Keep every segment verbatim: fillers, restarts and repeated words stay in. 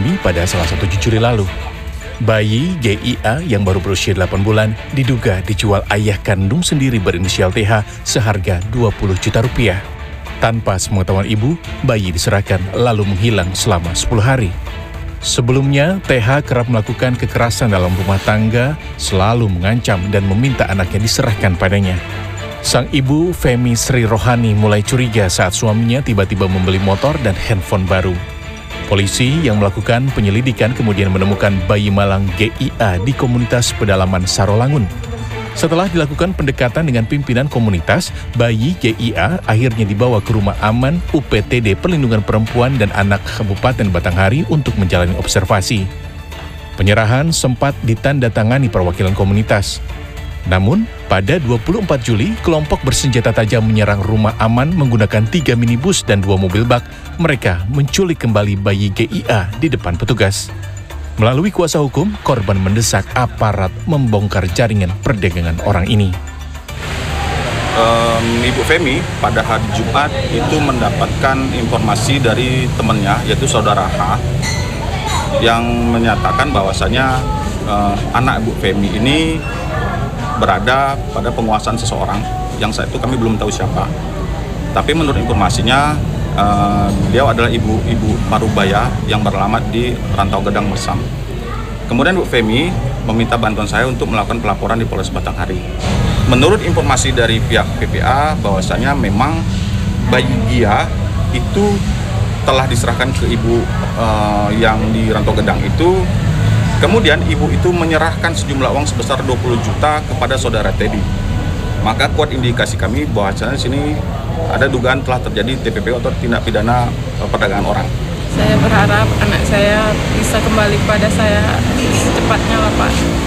Jambi pada salah satu Juli lalu. Bayi G I A yang baru berusia delapan bulan diduga dijual ayah kandung sendiri berinisial T H seharga dua puluh juta rupiah. Tanpa sepengetahuan ibu, bayi diserahkan lalu menghilang selama sepuluh hari. Sebelumnya, T H kerap melakukan kekerasan dalam rumah tangga, selalu mengancam dan meminta anaknya diserahkan padanya. Sang ibu, Femi Sri Rohani, mulai curiga saat suaminya tiba-tiba membeli motor dan handphone baru. Polisi yang melakukan penyelidikan kemudian menemukan bayi malang G I A di komunitas pedalaman Sarolangun. Setelah dilakukan pendekatan dengan pimpinan komunitas, bayi G I A akhirnya dibawa ke Rumah Aman U P T D Perlindungan Perempuan dan Anak Kabupaten Batanghari untuk menjalani observasi. Penyerahan sempat ditandatangani perwakilan komunitas. Namun, pada dua puluh empat Juli, kelompok bersenjata tajam menyerang Rumah Aman menggunakan tiga minibus dan dua mobil bak. Mereka menculik kembali bayi G I A di depan petugas. Melalui kuasa hukum, korban mendesak aparat membongkar jaringan perdagangan orang ini. Um, Ibu Femi pada hari Jumat itu mendapatkan informasi dari temannya, yaitu saudara H, yang menyatakan bahwasanya uh, anak Ibu Femi ini berada pada penguasaan seseorang yang saat itu kami belum tahu siapa. Tapi menurut informasinya, uh, beliau adalah ibu-ibu Parubaya yang beralamat di Rantau Gedang Mersam. Kemudian Bu Femi meminta bantuan saya untuk melakukan pelaporan di Polres Batanghari. Menurut informasi dari pihak P P A, bahwasanya memang bayi dia itu telah diserahkan ke ibu uh, yang di Rantau Gedang itu. Kemudian ibu itu menyerahkan sejumlah uang sebesar dua puluh juta kepada saudara Teddy. Maka kuat indikasi kami bahwa di sini ada dugaan telah terjadi T P P atau tindak pidana perdagangan orang. Saya berharap anak saya bisa kembali kepada saya secepatnya, Bapak.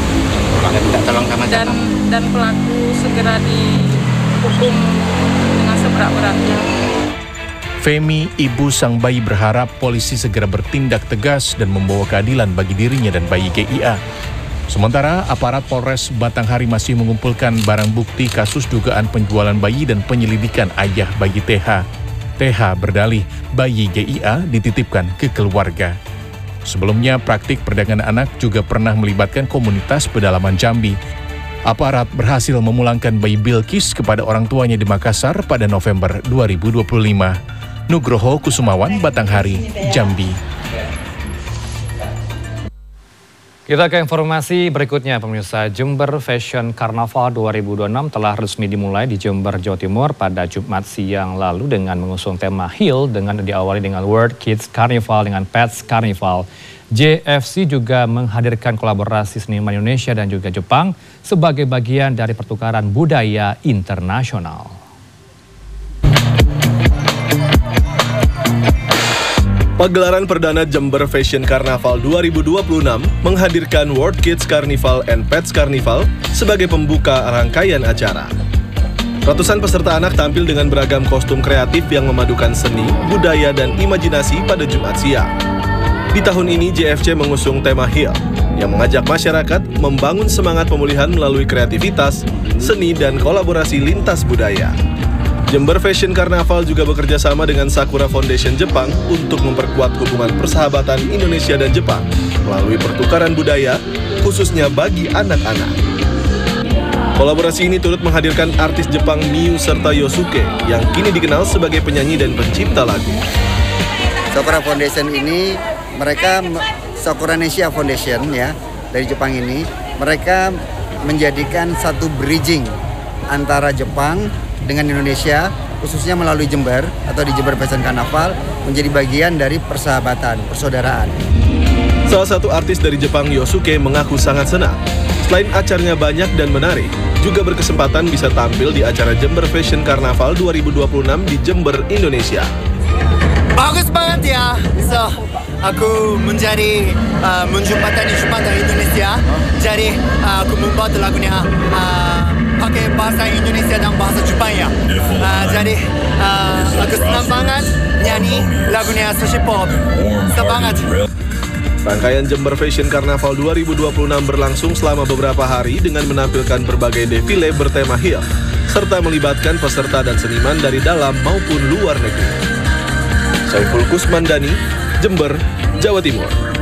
Dan dan pelaku segera dihukum dengan seberat-beratnya. Femi, ibu sang bayi, berharap polisi segera bertindak tegas dan membawa keadilan bagi dirinya dan bayi G I A. Sementara aparat Polres Batanghari masih mengumpulkan barang bukti kasus dugaan penjualan bayi dan penyelidikan ayah bayi T H. T H berdalih bayi G I A dititipkan ke keluarga. Sebelumnya, praktik perdagangan anak juga pernah melibatkan komunitas pedalaman Jambi. Aparat berhasil memulangkan bayi Bilkis kepada orang tuanya di Makassar pada November dua ribu dua puluh lima. Nugroho Kusumawan, Batanghari, Jambi. Kita ke informasi berikutnya, pemirsa. Jember Fashion Carnaval dua ribu dua puluh enam telah resmi dimulai di Jember, Jawa Timur pada Jumat siang lalu dengan mengusung tema Heal dengan diawali dengan World Kids Carnival dengan Pets Carnival. J F C juga menghadirkan kolaborasi seniman Indonesia dan juga Jepang sebagai bagian dari pertukaran budaya internasional. Pagelaran perdana Jember Fashion Carnaval dua ribu dua puluh enam menghadirkan World Kids Carnival and Pets Carnival sebagai pembuka rangkaian acara. Ratusan peserta anak tampil dengan beragam kostum kreatif yang memadukan seni, budaya, dan imajinasi pada Jumat siang. Di tahun ini J F C mengusung tema Heal yang mengajak masyarakat membangun semangat pemulihan melalui kreativitas, seni, dan kolaborasi lintas budaya. Jember Fashion Carnaval juga bekerja sama dengan Sakura Foundation Jepang untuk memperkuat hubungan persahabatan Indonesia dan Jepang melalui pertukaran budaya, khususnya bagi anak-anak. Kolaborasi ini turut menghadirkan artis Jepang Miu serta Yosuke yang kini dikenal sebagai penyanyi dan pencipta lagu. Sakura Foundation ini, mereka Sakura Nesia Foundation ya dari Jepang ini, mereka menjadikan satu bridging antara Jepang dengan Indonesia, khususnya melalui Jember atau di Jember Fashion Carnaval, menjadi bagian dari persahabatan, persaudaraan. Salah satu artis dari Jepang, Yosuke, mengaku sangat senang. Selain acaranya banyak dan menarik, juga berkesempatan bisa tampil di acara Jember Fashion Carnaval dua ribu dua puluh enam di Jember, Indonesia. Bagus banget ya, bisa aku menjadi uh, menjumpai Jepang dan Indonesia. Jadi uh, aku membuat lagunya uh, pakai bahasa Indonesia dan bahasa Jepang ya. Uh, jadi uh, aku senang banget nyanyi lagunya Sushi Pop. Semangat. Rangkaian Jember Fashion Carnaval dua ribu dua puluh enam berlangsung selama beberapa hari dengan menampilkan berbagai defile bertema Heal, serta melibatkan peserta dan seniman dari dalam maupun luar negeri. Saiful Kusmandani, Jember, Jawa Timur.